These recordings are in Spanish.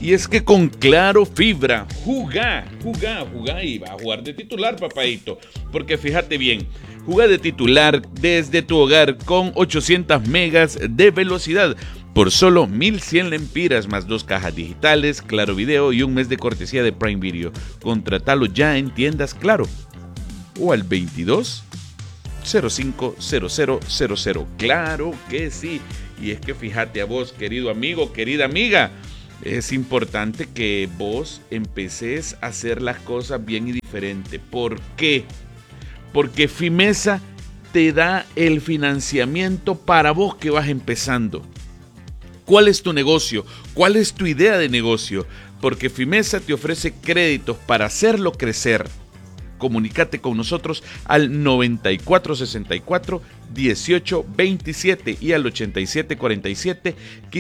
Y es que con Claro Fibra, jugá y va a jugar de titular, papadito. Porque fíjate bien, juega de titular desde tu hogar con 800 megas de velocidad por solo 1,100 lempiras más 2 cajas digitales, Claro Video y un mes de cortesía de Prime Video. Contratalo ya en tiendas Claro o al 22 05 0000. Claro que sí. Y es que fíjate a vos, querido amigo, querida amiga, es importante que vos empeces a hacer las cosas bien y diferente. ¿Por qué? Porque Fimesa te da el financiamiento para vos que vas empezando. ¿Cuál es tu negocio? ¿Cuál es tu idea de negocio? Porque Fimesa te ofrece créditos para hacerlo crecer. Comunícate con nosotros al 9464 1827 y al 8747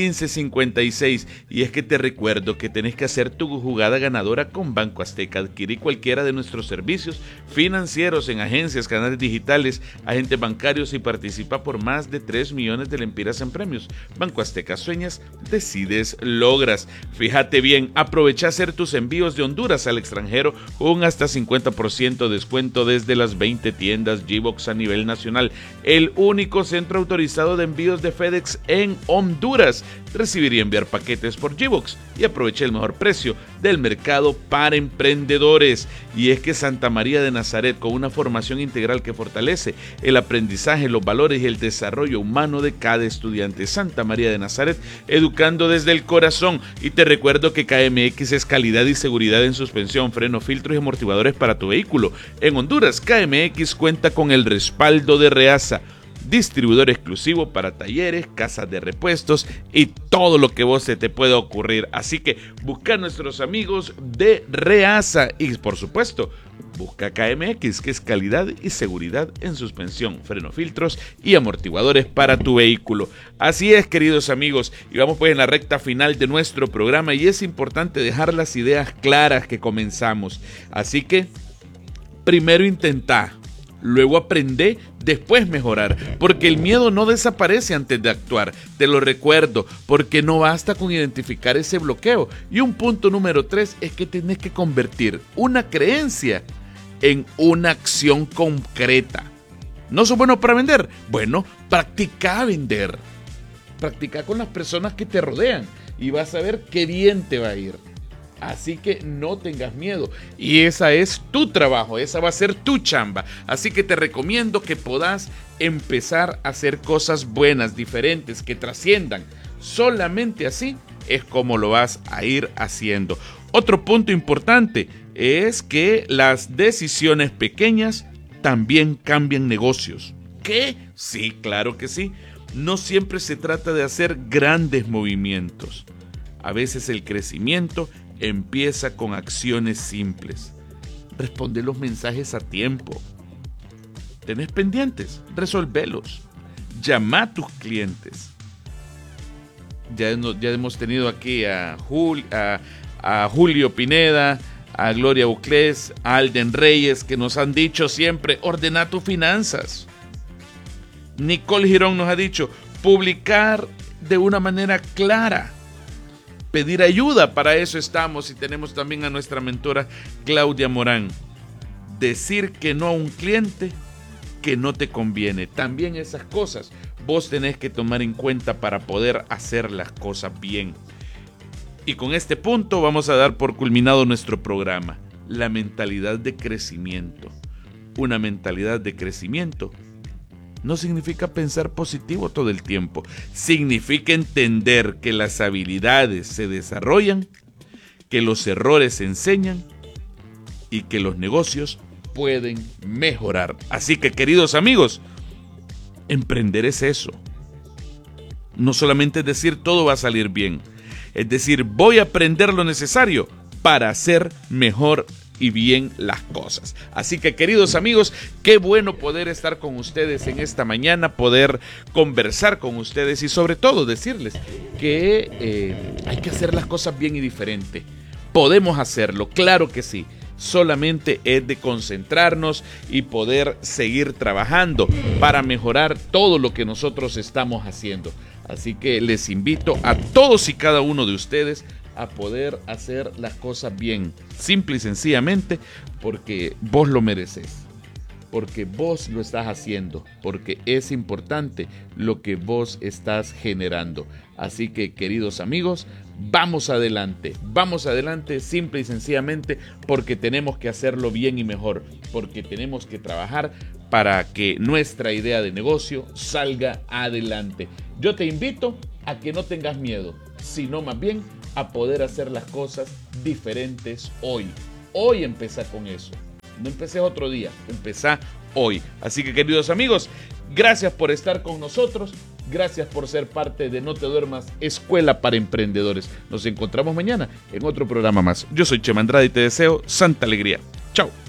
1556. Y es que te recuerdo que tenés que hacer tu jugada ganadora con Banco Azteca. Adquirí cualquiera de nuestros servicios financieros en agencias, canales digitales, agentes bancarios y participa por más de 3 millones de lempiras en premios. Banco Azteca, sueñas, decides, logras. Fíjate bien, aprovecha hacer tus envíos de Honduras al extranjero con hasta 50% descuento desde las 20 tiendas G-Box a nivel nacional. El único centro autorizado de envíos de FedEx en Honduras. Recibir y enviar paquetes por G-Box y aproveche el mejor precio del mercado para emprendedores. Y es que Santa María de Nazaret, con una formación integral que fortalece el aprendizaje, los valores y el desarrollo humano de cada estudiante. Santa María de Nazaret, educando desde el corazón. Y te recuerdo que KMX es calidad y seguridad en suspensión, freno, filtros y amortiguadores para tu vehículo. En Honduras, KMX cuenta con el respaldo de Reasa, distribuidor exclusivo para talleres, casas de repuestos y todo lo que vos se te pueda ocurrir. Así que busca a nuestros amigos de Reasa y, por supuesto, busca KMX, que es calidad y seguridad en suspensión, freno, filtros y amortiguadores para tu vehículo. Así es, queridos amigos, y vamos pues en la recta final de nuestro programa y es importante dejar las ideas claras que comenzamos. Así que primero intentá, luego aprendé, después mejorar, porque el miedo no desaparece antes de actuar. Te lo recuerdo, porque no basta con identificar ese bloqueo. Y un punto número 3 es que tenés que convertir una creencia en una acción concreta. ¿No sos bueno para vender? Bueno, practica vender. Practica con las personas que te rodean y vas a ver qué bien te va a ir. Así que no tengas miedo y esa es tu trabajo, esa va a ser tu chamba. Así que te recomiendo que puedas empezar a hacer cosas buenas, diferentes, que trasciendan. Solamente así es como lo vas a ir haciendo. Otro punto importante es que las decisiones pequeñas también cambian negocios. ¿Qué? Sí, claro que sí. No siempre se trata de hacer grandes movimientos. A veces el crecimiento empieza con acciones simples. Responde los mensajes a tiempo. ¿Tenés pendientes? Resolvelos. Llama a tus clientes. Ya hemos tenido aquí a Julio Pineda, a Gloria Buclés, a Alden Reyes, que nos han dicho siempre, ordena tus finanzas. Nicole Girón nos ha dicho, publicar de una manera clara. Pedir ayuda, para eso estamos, y tenemos también a nuestra mentora Claudia Morán. Decir que no a un cliente que no te conviene. También esas cosas vos tenés que tomar en cuenta para poder hacer las cosas bien. Y con este punto vamos a dar por culminado nuestro programa. La mentalidad de crecimiento. Una mentalidad de crecimiento no significa pensar positivo todo el tiempo. Significa entender que las habilidades se desarrollan, que los errores se enseñan y que los negocios pueden mejorar. Así que, queridos amigos, emprender es eso. No solamente es decir todo va a salir bien. Es decir, voy a aprender lo necesario para hacer mejor y bien las cosas. Así que, queridos amigos, qué bueno poder estar con ustedes en esta mañana, poder conversar con ustedes y sobre todo decirles que hay que hacer las cosas bien y diferente. Podemos hacerlo, claro que sí. Solamente es de concentrarnos y poder seguir trabajando para mejorar todo lo que nosotros estamos haciendo. Así que les invito a todos y cada uno de ustedes a poder hacer las cosas bien, simple y sencillamente porque vos lo mereces. Porque vos lo estás haciendo, porque es importante lo que vos estás generando. Así que, queridos amigos, vamos adelante simple y sencillamente porque tenemos que hacerlo bien y mejor, porque tenemos que trabajar para que nuestra idea de negocio salga adelante. Yo te invito a que no tengas miedo, sino más bien a poder hacer las cosas diferentes hoy. Hoy empezá con eso. No empecé otro día, empezá hoy. Así que, queridos amigos, gracias por estar con nosotros. Gracias por ser parte de No Te Duermas, Escuela para Emprendedores. Nos encontramos mañana en otro programa más. Yo soy Chema Andrade y te deseo santa alegría. Chao.